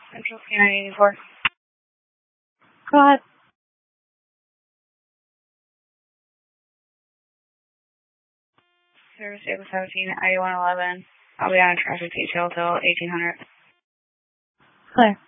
Central C984. Go ahead. Service Vehicle 17, I-111. I'll be on a traffic detail till 1800. Clear.